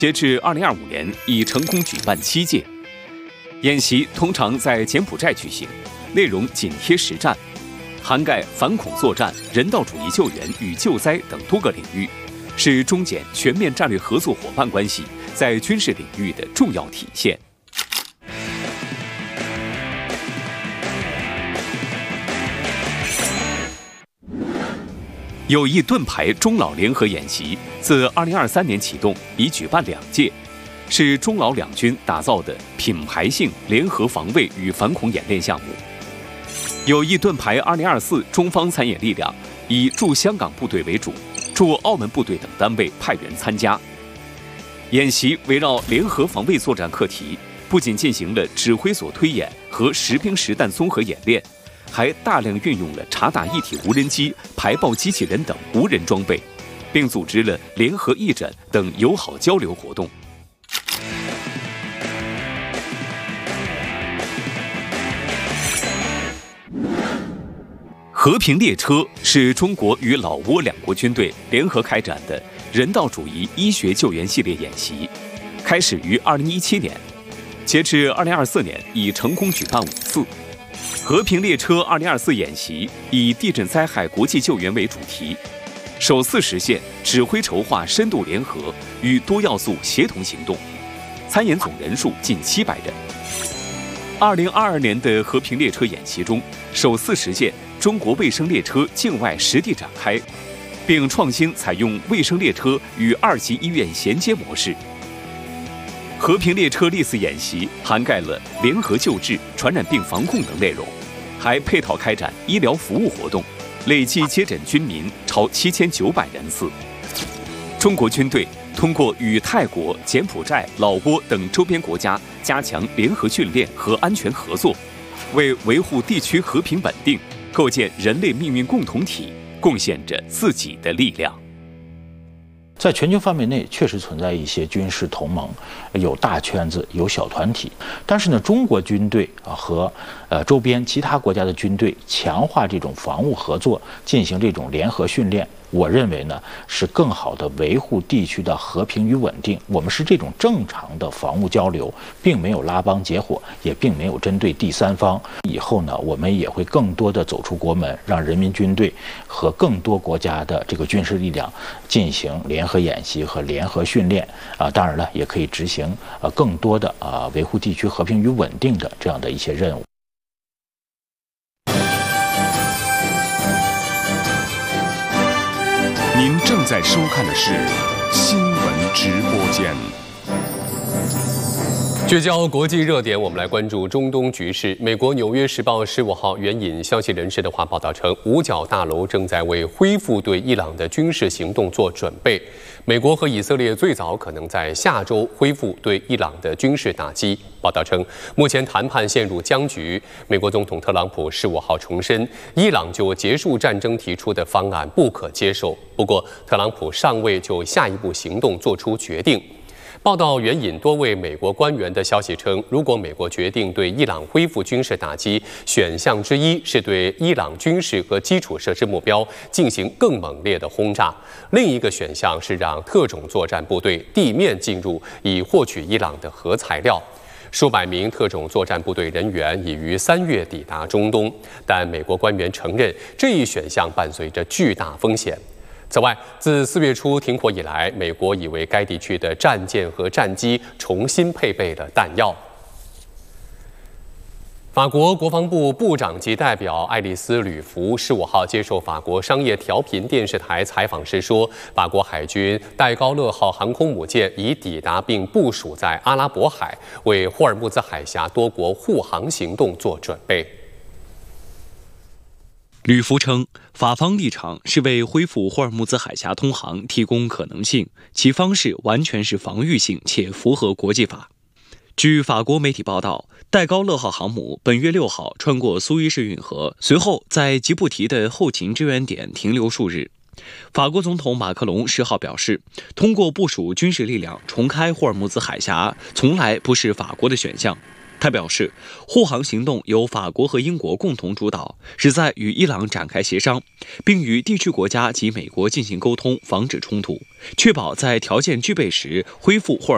截至2025年，已成功举办7届。演习通常在柬埔寨举行，内容紧贴实战，涵盖反恐作战、人道主义救援与救灾等多个领域，是中柬全面战略合作伙伴关系在军事领域的重要体现。友谊盾牌中老联合演习自2023年启动，已举办2届，是中老两军打造的品牌性联合防卫与反恐演练项目。友谊盾牌2024中方参演力量以驻香港部队为主，驻澳门部队等单位派员参加。演习围绕联合防卫作战课题，不仅进行了指挥所推演和实兵实弹综合演练，还大量运用了察打一体无人机、排爆机器人等无人装备，并组织了联合义诊等友好交流活动。和平列车是中国与老挝两国军队联合开展的人道主义医学救援系列演习，开始于2017年，截至2024年已成功举办5次。和平列车2024演习以地震灾害国际救援为主题，首次实现指挥筹划深度联合与多要素协同行动，参演总人数近700人。2022年的和平列车演习中，首次实现中国卫生列车境外实地展开，并创新采用卫生列车与2级医院衔接模式。和平列车历次演习涵盖了联合救治、传染病防控等内容，还配套开展医疗服务活动，累计接诊军民超7900人次。中国军队通过与泰国、柬埔寨、老挝等周边国家加强联合训练和安全合作，为维护地区和平稳定、构建人类命运共同体贡献着自己的力量。 在全球范围内，确实存在一些军事同盟，有大圈子，有小团体。但是呢，中国军队和周边其他国家的军队强化这种防务合作，进行这种联合训练，我认为呢是更好的维护地区的和平与稳定。我们是这种正常的防务交流，并没有拉帮结伙，也并没有针对第三方。以后呢，我们也会更多的走出国门，让人民军队和更多国家的这个军事力量进行联合演习和联合训练当然了，也可以执行更多的维护地区和平与稳定的这样的一些任务。 您正在收看的是新闻直播间。 聚焦国际热点，我们来关注中东局势。美国《纽约时报》15号援引消息人士的话报道称，五角大楼正在为恢复对伊朗的军事行动做准备。美国和以色列最早可能在下周恢复对伊朗的军事打击。报道称，目前谈判陷入僵局。美国总统特朗普15号重申，伊朗就结束战争提出的方案不可接受。不过，特朗普尚未就下一步行动做出决定。报道援引多位美国官员的消息称，如果美国决定对伊朗恢复军事打击，选项之一是对伊朗军事和基础设施目标进行更猛烈的轰炸，另一个选项是让特种作战部队地面进入，以获取伊朗的核材料。数百名特种作战部队人员已于3月抵达中东，但美国官员承认这一选项伴随着巨大风险。此外，自4月初停火以来，美国已为该地区的战舰和战机重新配备了弹药。法国国防部部长级代表爱丽丝·吕弗15号接受法国商业调频电视台采访时说，法国海军戴高乐号航空母舰已抵达并部署在阿拉伯海，为霍尔木兹海峡多国护航行动做准备。 吕弗称，法方立场是为恢复霍尔木兹海峡通航提供可能性，其方式完全是防御性且符合国际法。据法国媒体报道，戴高乐号航母本月6号穿过苏伊士运河，随后在吉布提的后勤支援点停留数日。法国总统马克龙10号表示，通过部署军事力量重开霍尔木兹海峡，从来不是法国的选项。他表示，护航行动由法国和英国共同主导，旨在与伊朗展开协商，并与地区国家及美国进行沟通，防止冲突，确保在条件具备时恢复霍尔